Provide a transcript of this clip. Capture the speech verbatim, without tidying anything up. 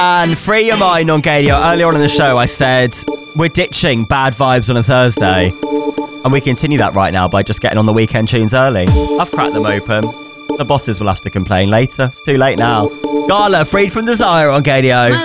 And free your mind on Gadio. Earlier on in the show, I said we're ditching bad vibes on a Thursday. And we continue that right now by just getting on the weekend tunes early. I've cracked them open. The bosses will have to complain later. It's too late now. Gala, Freed from Desire on Gadio.